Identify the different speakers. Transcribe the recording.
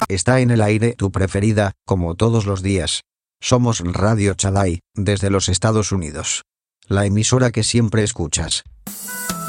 Speaker 1: está en el aire, tu preferida, como todos los días. Somos Radio Chalai, desde los Estados Unidos. La emisora que siempre escuchas.